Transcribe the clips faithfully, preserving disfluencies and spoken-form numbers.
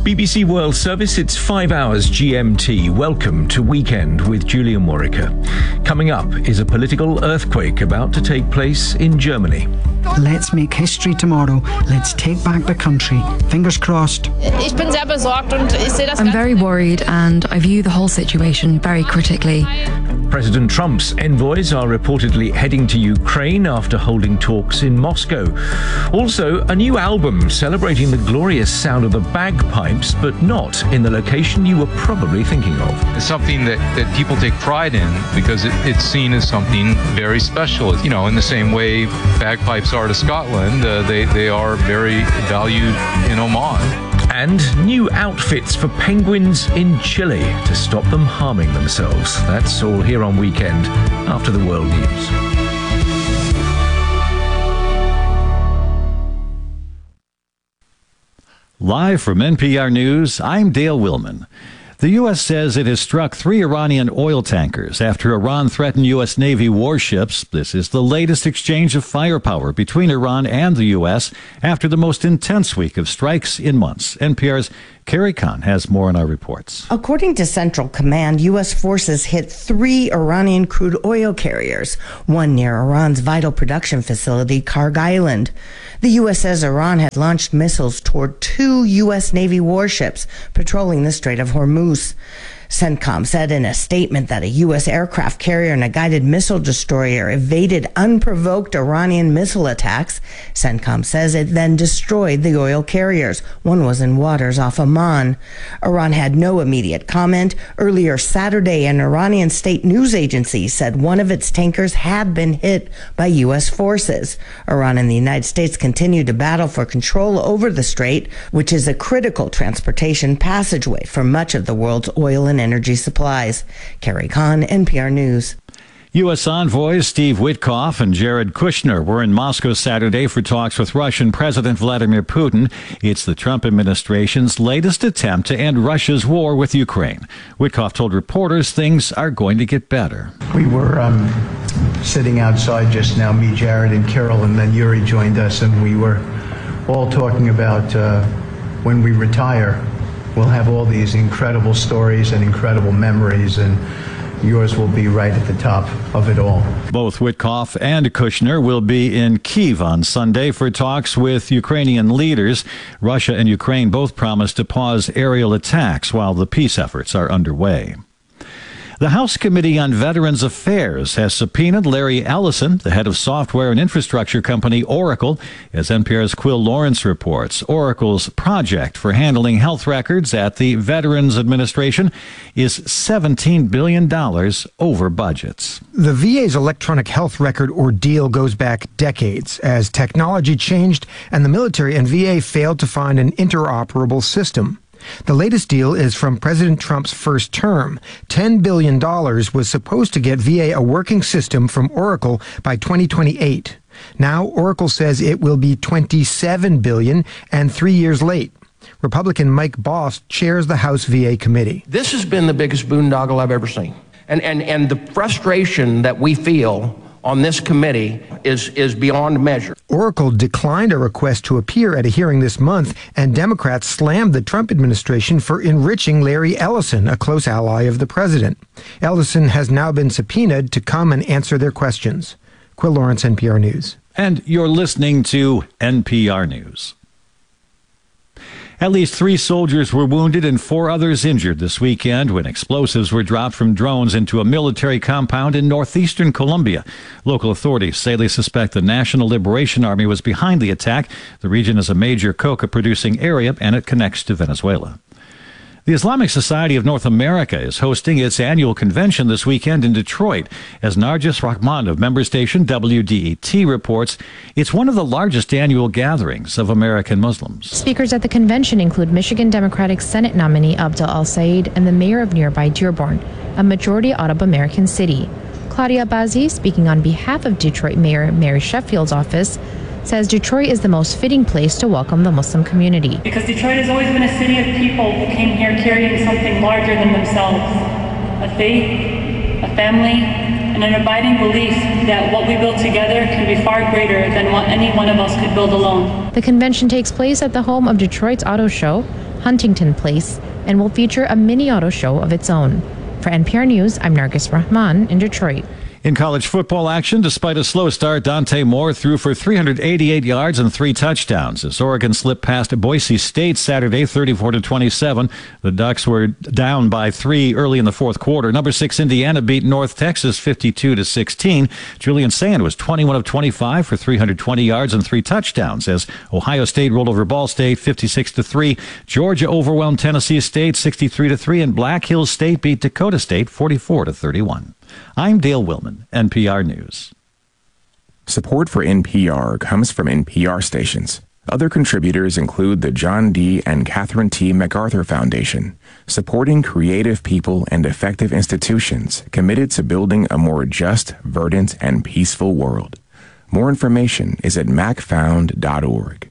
B B C World Service, it's five hours G M T. Welcome to Weekend with Julia Morica. Coming up is a political earthquake about to take place in Germany. Let's make history tomorrow. Let's take back the country. Fingers crossed. I'm very worried and I view the whole situation very critically. President Trump's envoys are reportedly heading to Ukraine after holding talks in Moscow. Also, a new album celebrating the glorious sound of the bagpipes, but not in the location you were probably thinking of. It's something that, that people take pride in because it, it's seen as something very special. You know, in the same way bagpipes are to Scotland, uh, they, they are very valued in Oman. And new outfits for penguins in Chile to stop them harming themselves. That's all here on Weekend after the world news. Live from N P R News, I'm Dale Willman. The U S says it has struck three Iranian oil tankers after Iran threatened U S Navy warships. This is the latest exchange of firepower between Iran and the U S after the most intense week of strikes in months. N P R's Carrie Khan has more in our reports. According to Central Command, U S forces hit three Iranian crude oil carriers, one near Iran's vital production facility, Karg Island. The U S says Iran had launched missiles toward two U S Navy warships patrolling the Strait of Hormuz. CENTCOM said in a statement that a U S aircraft carrier and a guided missile destroyer evaded unprovoked Iranian missile attacks. CENTCOM says it then destroyed the oil carriers. One was in waters off Oman. Iran had no immediate comment. Earlier Saturday, an Iranian state news agency said one of its tankers had been hit by U S forces. Iran and the United States continue to battle for control over the strait, which is a critical transportation passageway for much of the world's oil and energy supplies. Carrie Khan, N P R News. U S envoys Steve Witkoff and Jared Kushner were in Moscow Saturday for talks with Russian President Vladimir Putin. It's the Trump administration's latest attempt to end Russia's war with Ukraine. Witkoff told reporters things are going to get better. We were um, sitting outside just now, me, Jared, and Carol, and then Yuri joined us, and we were all talking about uh, when we retire, we'll have all these incredible stories and incredible memories, and yours will be right at the top of it all. Both Witkoff and Kushner will be in Kyiv on Sunday for talks with Ukrainian leaders. Russia and Ukraine both promised to pause aerial attacks while the peace efforts are underway. The House Committee on Veterans Affairs has subpoenaed Larry Ellison, the head of software and infrastructure company Oracle. As N P R's Quill Lawrence reports, Oracle's project for handling health records at the Veterans Administration is seventeen billion dollars over budgets. The V A's electronic health record ordeal goes back decades as technology changed and the military and V A failed to find an interoperable system. The latest deal is from President Trump's first term. ten billion dollars was supposed to get V A a working system from Oracle by twenty twenty-eight. Now Oracle says it will be twenty-seven billion dollars and three years late. Republican Mike Bost chairs the House V A committee. This has been the biggest boondoggle I've ever seen. And, and, and the frustration that we feel on this committee is, is beyond measure. Oracle declined a request to appear at a hearing this month, and Democrats slammed the Trump administration for enriching Larry Ellison, a close ally of the president. Ellison has now been subpoenaed to come and answer their questions. Quill Lawrence, N P R News. And you're listening to N P R News. At least three soldiers were wounded and four others injured this weekend when explosives were dropped from drones into a military compound in northeastern Colombia. Local authorities say they suspect the National Liberation Army was behind the attack. The region is a major coca-producing area, and it connects to Venezuela. The Islamic Society of North America is hosting its annual convention this weekend in Detroit. As Nargis Rahman of member station W D E T reports, it's one of the largest annual gatherings of American Muslims. Speakers at the convention include Michigan Democratic Senate nominee Abdel Al-Sayed and the mayor of nearby Dearborn, a majority Arab American city. Claudia Bazzi, speaking on behalf of Detroit Mayor Mary Sheffield's office, says Detroit is the most fitting place to welcome the Muslim community. Because Detroit has always been a city of people who came here carrying something larger than themselves, a faith, a family, and an abiding belief that what we build together can be far greater than what any one of us could build alone. The convention takes place at the home of Detroit's auto show. Huntington Place, and will feature a mini auto show of its own. For N P R News, I'm Nargis Rahman in Detroit. In college football action, despite a slow start, Dante Moore threw for three hundred eighty-eight yards and three touchdowns as Oregon slipped past Boise State Saturday, thirty-four to twenty-seven. The Ducks were down by three early in the fourth quarter. Number six Indiana beat North Texas fifty-two to sixteen. Julian Sand was twenty-one of twenty-five for three hundred twenty yards and three touchdowns as Ohio State rolled over Ball State fifty-six to three. Georgia overwhelmed Tennessee State sixty-three to three, and Black Hills State beat Dakota State forty-four to thirty-one. I'm Dale Willman, N P R News. Support for N P R comes from N P R stations. Other contributors include the John D. and Catherine T. MacArthur Foundation, supporting creative people and effective institutions committed to building a more just, verdant, and peaceful world. More information is at mac found dot org.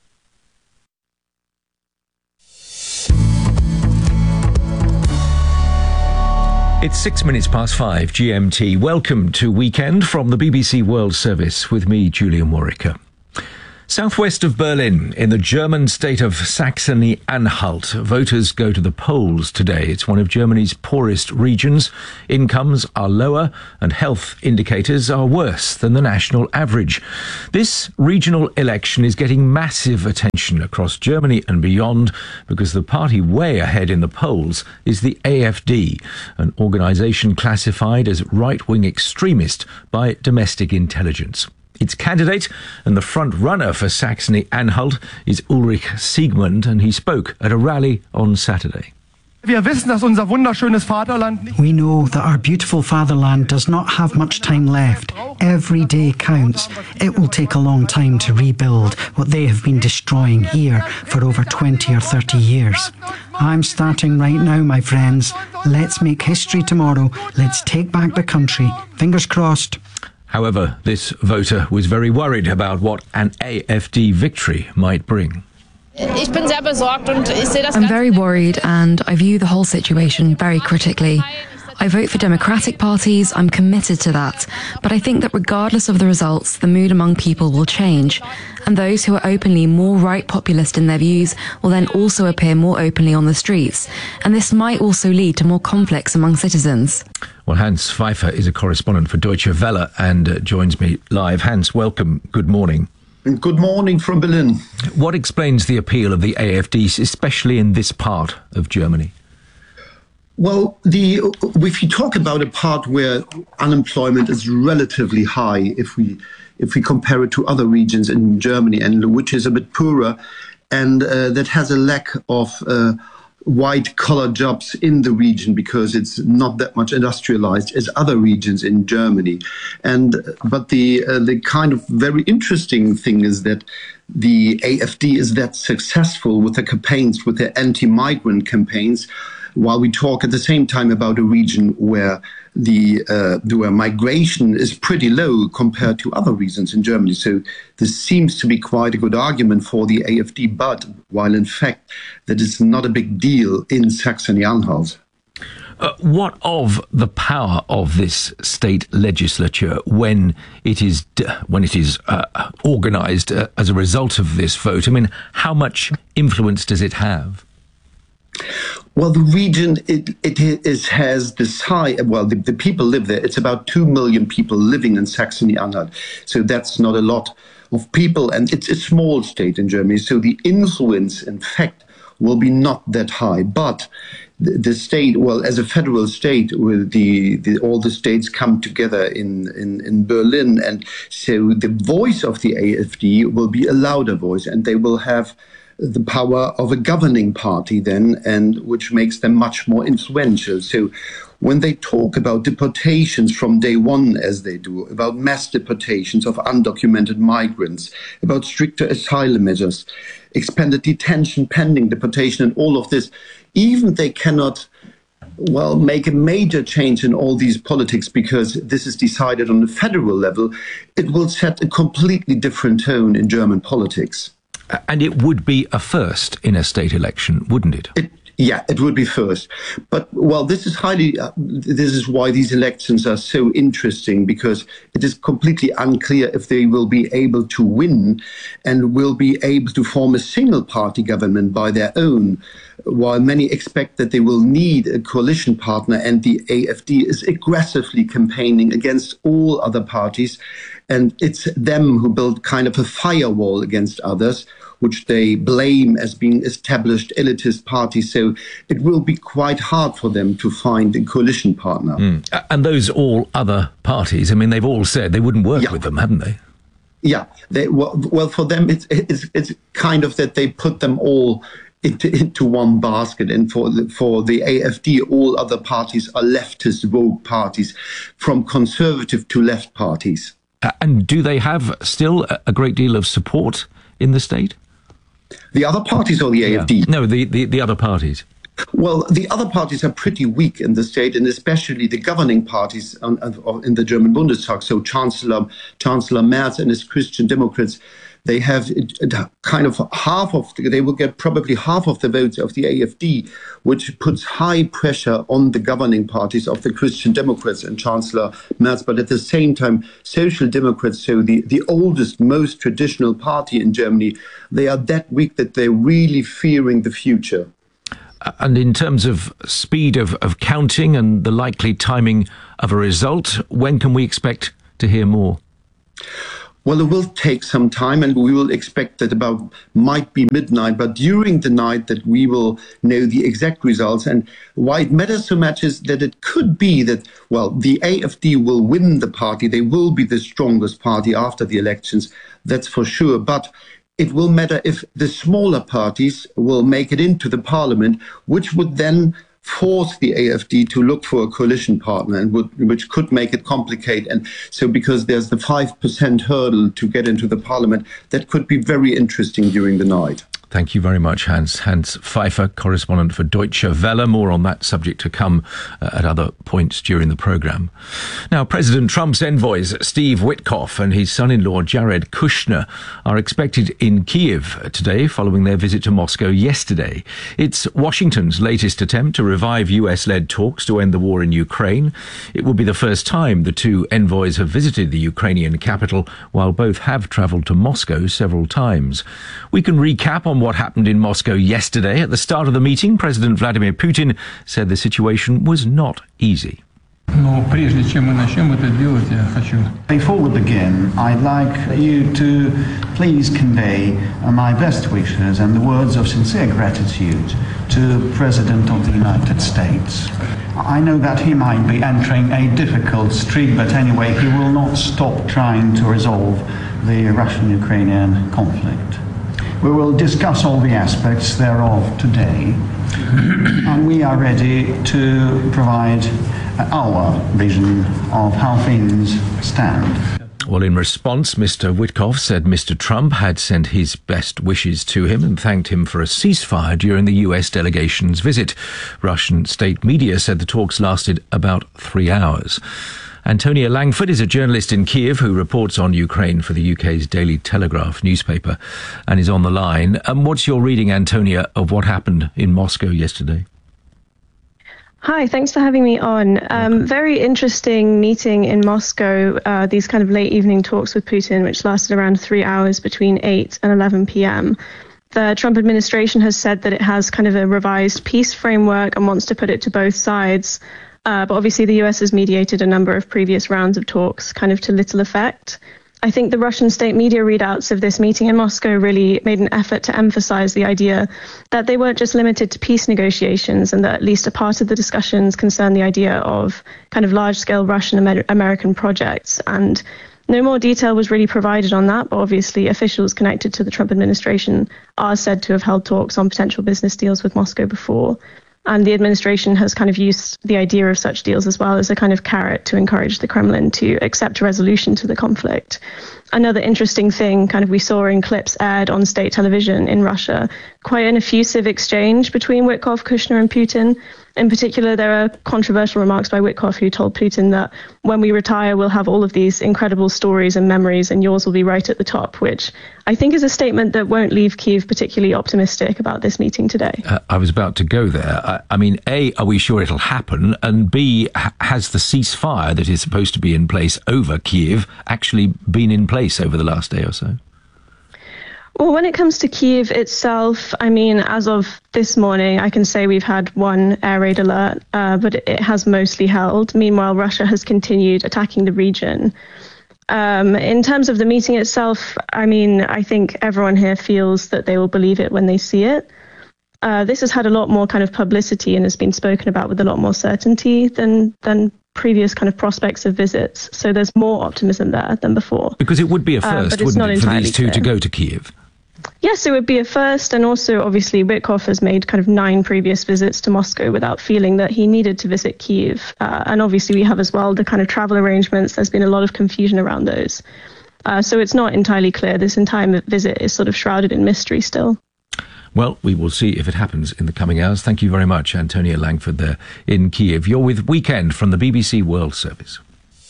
It's six minutes past five G M T. Welcome to Weekend from the B B C World Service with me, Julian Warwicker. Southwest of Berlin, in the German state of Saxony-Anhalt, voters go to the polls today. It's one of Germany's poorest regions. Incomes are lower and health indicators are worse than the national average. This regional election is getting massive attention across Germany and beyond because the party way ahead in the polls is the A F D, an organisation classified as right-wing extremist by domestic intelligence. Its candidate and the front-runner for Saxony-Anhalt is Ulrich Siegmund, and he spoke at a rally on Saturday. We know that our beautiful fatherland does not have much time left. Every day counts. It will take a long time to rebuild what they have been destroying here for over twenty or thirty years. I'm starting right now, my friends. Let's make history tomorrow. Let's take back the country. Fingers crossed. However, this voter was very worried about what an A F D victory might bring. I'm very worried and I view the whole situation very critically. I vote for democratic parties, I'm committed to that, but I think that regardless of the results, the mood among people will change, and those who are openly more right populist in their views will then also appear more openly on the streets, and this might also lead to more conflicts among citizens. Well, Hans Pfeiffer is a correspondent for Deutsche Welle and uh, joins me live. Hans, welcome. Good morning. Good morning from Berlin. What explains the appeal of the A F D, especially in this part of Germany? Well, the if you talk about a part where unemployment is relatively high, if we if we compare it to other regions in Germany, and which is a bit poorer, and uh, that has a lack of uh, white-collar jobs in the region because it's not that much industrialized as other regions in Germany. And but the uh, the kind of very interesting thing is that the A F D is that successful with the campaigns, with the anti-migrant campaigns, while we talk at the same time about a region where the uh, where migration is pretty low compared to other regions in Germany. So this seems to be quite a good argument for the A F D, but while in fact that is not a big deal in Saxony-Anhalt. Uh, what of the power of this state legislature when it is when it is uh, organised uh, as a result of this vote? I mean, how much influence does it have? Well, the region, it, it is, has this high, well, the, the people live there. It's about two million people living in Saxony-Anhalt. So that's not a lot of people. And it's a small state in Germany. So the influence, in fact, will be not that high. But the, the state, well, as a federal state, with the, the all the states come together in, in, in Berlin. And so the voice of the A F D will be a louder voice, and they will have the power of a governing party then, and which makes them much more influential. So when they talk about deportations from day one, as they do, about mass deportations of undocumented migrants, about stricter asylum measures, expanded detention pending deportation, and all of this, even they cannot, well, make a major change in all these politics because this is decided on the federal level, it will set a completely different tone in German politics. And it would be a first in a state election, wouldn't it? It Yeah, it would be first. But, well, this is highly, uh, this is why these elections are so interesting, because it is completely unclear if they will be able to win and will be able to form a single party government by their own, while many expect that they will need a coalition partner, and the A F D is aggressively campaigning against all other parties. And it's them who build kind of a firewall against others, which they blame as being established elitist parties. So it will be quite hard for them to find a coalition partner. Mm. And those all other parties, I mean, they've all said they wouldn't work yeah. with them, haven't they? Yeah. They, well, well, for them, it's, it's, it's kind of that they put them all into, into one basket. And for the, for the A F D, all other parties are leftist rogue parties, from conservative to left parties. Uh, and do they have still a great deal of support in the state? The other parties or the A F D? Yeah. No, the, the, the other parties. Well, the other parties are pretty weak in the state, and especially the governing parties on, on, in the German Bundestag. So Chancellor Chancellor Merz and his Christian Democrats, they have kind of half of, the, they will get probably half of the votes of the A F D, which puts high pressure on the governing parties of the Christian Democrats and Chancellor Merz. But at the same time, Social Democrats, so the, the oldest, most traditional party in Germany, they are that weak that they're really fearing the future. And in terms of speed of, of counting and the likely timing of a result, when can we expect to hear more? Well, it will take some time, and we will expect that about might be midnight, but during the night that we will know the exact results. And why it matters so much is that it could be that, well, the A F D will win the party. They will be the strongest party after the elections. That's for sure. But it will matter if the smaller parties will make it into the parliament, which would then force the A F D to look for a coalition partner, and would, which could make it complicated. And so because there's the five percent hurdle to get into the parliament, that could be very interesting during the night. Thank you very much, Hans. Hans Pfeiffer, correspondent for Deutsche Welle. More on that subject to come uh, at other points during the programme. Now, President Trump's envoys, Steve Witkoff and his son-in-law, Jared Kushner, are expected in Kyiv today following their visit to Moscow yesterday. It's Washington's latest attempt to revive U S-led talks to end the war in Ukraine. It will be the first time the two envoys have visited the Ukrainian capital, while both have travelled to Moscow several times. We can recap on what happened in Moscow yesterday. At the start of the meeting, President Vladimir Putin said the situation was not easy. Before we begin, I'd like you to please convey my best wishes and the words of sincere gratitude to the President of the United States. I know that he might be entering a difficult streak, but anyway, he will not stop trying to resolve the Russian-Ukrainian conflict. We will discuss all the aspects thereof today, and we are ready to provide our vision of how things stand. Well, in response, Mister Witkoff said Mister Trump had sent his best wishes to him and thanked him for a ceasefire during the U S delegation's visit. Russian state media said the talks lasted about three hours. Antonia Langford is a journalist in Kyiv who reports on Ukraine for the U K's Daily Telegraph newspaper and is on the line. Um, what's your reading, Antonia, of what happened in Moscow yesterday? Hi, thanks for having me on. Um, very interesting meeting in Moscow, uh, these kind of late evening talks with Putin, which lasted around three hours between eight and eleven p.m. The Trump administration has said that it has kind of a revised peace framework and wants to put it to both sides. Uh, but obviously the U S has mediated a number of previous rounds of talks, kind of to little effect. I think the Russian state media readouts of this meeting in Moscow really made an effort to emphasize the idea that they weren't just limited to peace negotiations, and that at least a part of the discussions concerned the idea of kind of large-scale Russian-American projects. And no more detail was really provided on that, but obviously officials connected to the Trump administration are said to have held talks on potential business deals with Moscow before. And the administration has kind of used the idea of such deals as well as a kind of carrot to encourage the Kremlin to accept a resolution to the conflict. Another interesting thing kind of we saw in clips aired on state television in Russia, quite an effusive exchange between Witkoff, Kushner and Putin. In particular, there are controversial remarks by Witkoff, who told Putin that when we retire, we'll have all of these incredible stories and memories, and yours will be right at the top, which I think is a statement that won't leave Kyiv particularly optimistic about this meeting today. Uh, I was about to go there. I, I mean, A, are we sure it'll happen? And B, ha- has the ceasefire that is supposed to be in place over Kyiv actually been in place over the last day or so? Well, when it comes to Kyiv itself, I mean, as of this morning, I can say we've had one air raid alert, uh, but it has mostly held. Meanwhile, Russia has continued attacking the region. Um, in terms of the meeting itself, I mean, I think everyone here feels that they will believe it when they see it. Uh, this has had a lot more kind of publicity and has been spoken about with a lot more certainty than than previous kind of prospects of visits. So there's more optimism there than before. Because it would be a first, uh, wouldn't it, for these two clear. to go to Kyiv? Yes, it would be a first, and also obviously Witkoff has made kind of nine previous visits to Moscow without feeling that he needed to visit Kyiv. Uh, and obviously we have as well the kind of travel arrangements. There's been a lot of confusion around those. Uh, so it's not entirely clear. This entire visit is sort of shrouded in mystery still. Well, we will see if it happens in the coming hours. Thank you very much, Antonia Langford there in Kyiv. You're with Weekend from the B B C World Service.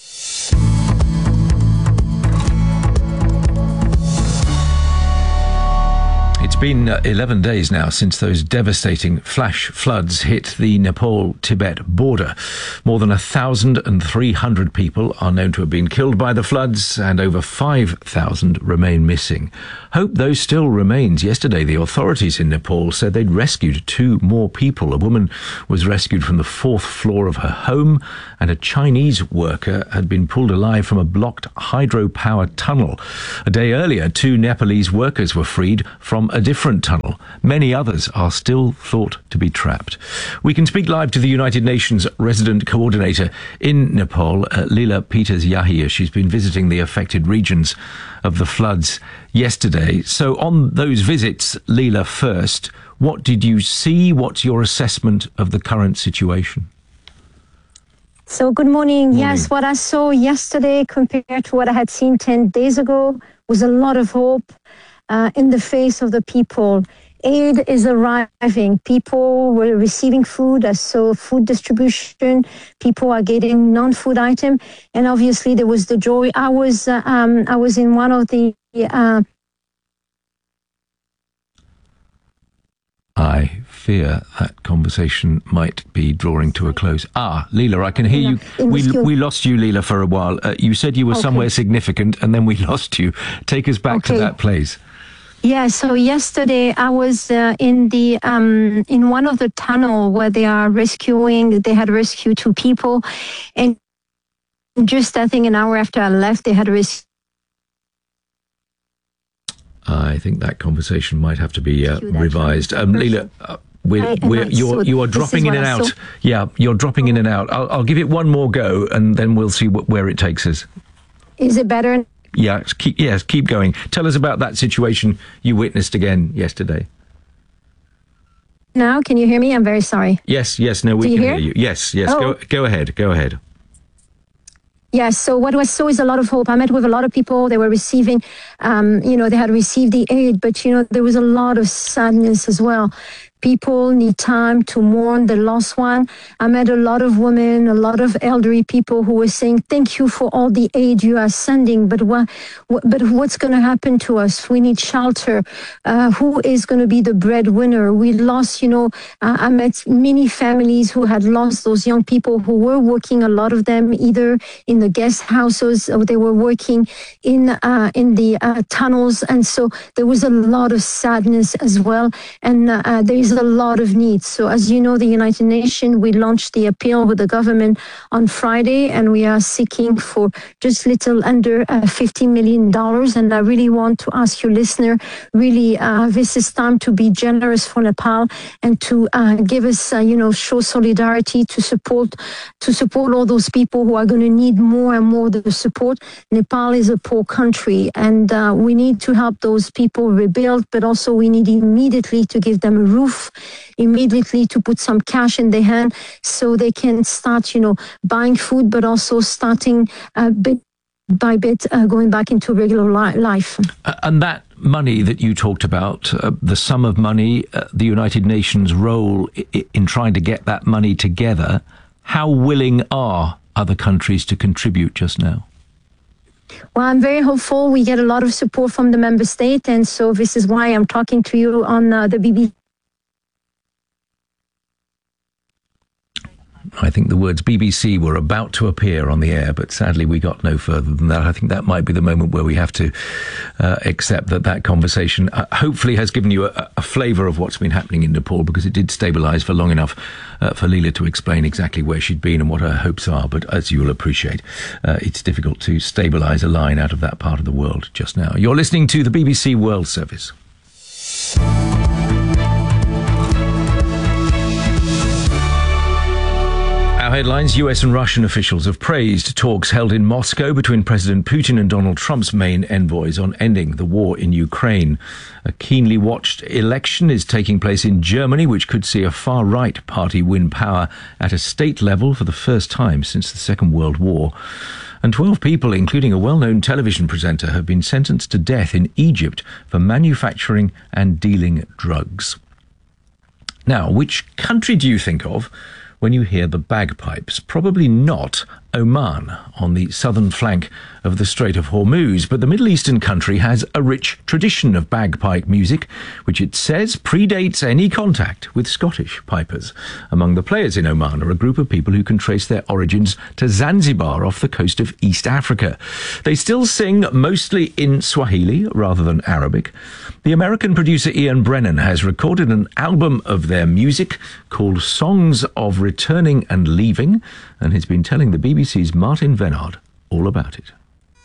It's been uh, eleven days now since those devastating flash floods hit the Nepal-Tibet border. More than one thousand three hundred people are known to have been killed by the floods, and over five thousand remain missing. Hope, though, still remains. Yesterday, the authorities in Nepal said they'd rescued two more people. A woman was rescued from the fourth floor of her home, and a Chinese worker had been pulled alive from a blocked hydropower tunnel. A day earlier, two Nepalese workers were freed from a different tunnel. Many others are still thought to be trapped. We can speak live to the United Nations resident coordinator in Nepal, uh, Leela Peters-Yahia. She's been visiting the affected regions of the floods yesterday. So on those visits, Leela, first, what did you see? What's your assessment of the current situation? So good morning. morning. Yes, what I saw yesterday compared to what I had seen ten days ago was a lot of hope uh, in the face of the people. Aid is arriving. People were receiving food. I saw food distribution. People are getting non-food item, and obviously there was the joy. I was uh, um, I was in one of the. Uh, I fear that conversation might be drawing to a close. Ah, Leela, I can hear you. We we lost you, Leela, for a while. Uh, you said you were okay. somewhere significant, and then we lost you. Take us back okay. to that place. Yeah, so yesterday I was uh, in the um, in one of the tunnel where they are rescuing. They had rescued two people, and just I think an hour after I left, they had rescued. I think that conversation might have to be uh, revised. Um, Leela, uh, we're, we're, you're you are dropping in and out. Yeah, you're dropping in and out. I'll, I'll give it one more go, and then we'll see wh- where it takes us. Is it better? Yeah, keep, yes, keep going. Tell us about that situation you witnessed again yesterday. Now, can you hear me? I'm very sorry. Yes, yes, no, we Do can you hear you. Yes, yes, oh. go, go ahead, go ahead. Yes, so what I saw is a lot of hope. I met with a lot of people. They were receiving, um, you know, they had received the aid, but, you know, there was a lot of sadness as well. People need time to mourn the lost one. I met a lot of women, a lot of elderly people who were saying, thank you for all the aid you are sending, but what, what but what's going to happen to us? We need shelter. Uh, who is going to be the breadwinner? We lost, you know, uh, I met many families who had lost those young people who were working, a lot of them either in the guest houses or they were working in, uh, in the uh, tunnels. And so there was a lot of sadness as well. And uh, there is a lot of needs. So as you know, the United Nations, we launched the appeal with the government on Friday, and we are seeking for just little under uh, fifty million dollars. And I really want to ask your listener, really, uh, this is time to be generous for Nepal and to uh, give us, uh, you know, show solidarity to support, to support all those people who are going to need more and more the support. Nepal is a poor country, and uh, we need to help those people rebuild, but also we need immediately to give them a roof, immediately to put some cash in their hand so they can start, you know, buying food, but also starting uh, by bit uh, going back into regular li- life. Uh, and that money that you talked about, uh, the sum of money, uh, the United Nations' role I- in trying to get that money together, how willing are other countries to contribute just now? Well, I'm very hopeful. We get a lot of support from the member state, and so this is why I'm talking to you on uh, the B B C. I think the words B B C were about to appear on the air, but sadly we got no further than that. I think that might be the moment where we have to uh, accept that that conversation uh, hopefully has given you a, a flavour of what's been happening in Nepal, because it did stabilise for long enough uh, for Leela to explain exactly where she'd been and what her hopes are. But as you'll appreciate, uh, it's difficult to stabilise a line out of that part of the world just now. You're listening to the B B C World Service. Our headlines: U S and Russian officials have praised talks held in Moscow between President Putin and Donald Trump's main envoys on ending the war in Ukraine. A keenly watched election is taking place in Germany, which could see a far-right party win power at a state level for the first time since the Second World War. And twelve people, including a well-known television presenter, have been sentenced to death in Egypt for manufacturing and dealing drugs. Now, which country do you think of when you hear the bagpipes? Probably not Oman, on the southern flank of the Strait of Hormuz, but the Middle Eastern country has a rich tradition of bagpipe music, which it says predates any contact with Scottish pipers. Among the players in Oman are a group of people who can trace their origins to Zanzibar off the coast of East Africa. They still sing mostly in Swahili rather than Arabic. The American producer Ian Brennan has recorded an album of their music called Songs of Returning and Leaving, and he's been telling the B B C's Martin Venard all about it.